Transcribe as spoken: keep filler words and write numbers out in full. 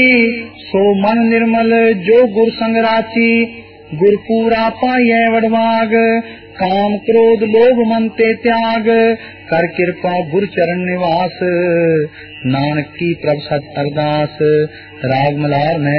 सो मन निर्मल जो गुर संग राची, गुरपूरा पाइये वडभाग, काम क्रोध लोभ मन ते त्याग, कर कृपा गुर चरण निवास, नानक की प्रभ सत अरदास। राग मल्हार ने